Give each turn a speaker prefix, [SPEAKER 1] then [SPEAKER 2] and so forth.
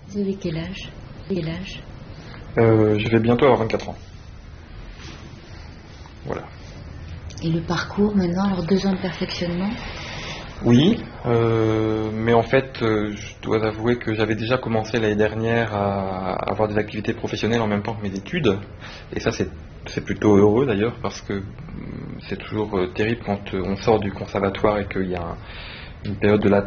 [SPEAKER 1] Vous avez quel âge? Quel âge?
[SPEAKER 2] Je vais bientôt avoir 24 ans. Voilà.
[SPEAKER 1] Et le parcours maintenant, alors 2 ans de perfectionnement?
[SPEAKER 2] Oui, mais en fait, je dois avouer que j'avais déjà commencé l'année dernière à avoir des activités professionnelles en même temps que mes études. Et ça, c'est plutôt heureux d'ailleurs, parce que c'est toujours terrible quand on sort du conservatoire et qu'il y a une période de latence